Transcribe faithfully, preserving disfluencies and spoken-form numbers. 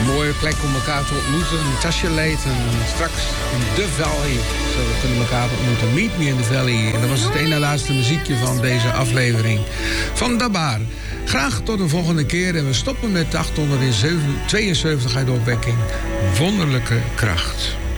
mooie plek om elkaar te ontmoeten. Natasha Late en straks in The Valley zullen we kunnen elkaar ontmoeten. Meet Me in the Valley. En dat was het ene laatste muziekje van deze aflevering van Dabar. Graag tot een volgende keer. En we stoppen met achthonderdtweeënzeventig uit de opwekking. Wonderlijke kracht.